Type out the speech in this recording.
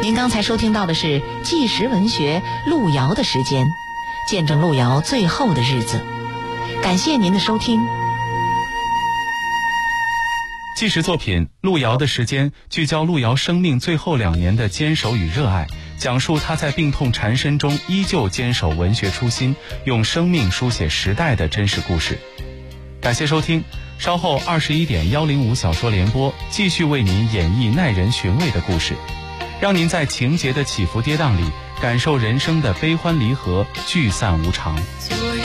您刚才收听到的是纪实文学路遥的时间，见证路遥最后的日子。感谢您的收听。 纪实作品《路遥的时间》聚焦路遥生命最后2年的坚守与热爱，讲述他在病痛缠身中依旧坚守文学初心，用生命书写时代的真实故事。感谢收听，稍后21.105小说联播继续为您演绎耐人寻味的故事，让您在情节的起伏跌宕里感受人生的悲欢离合、聚散无常。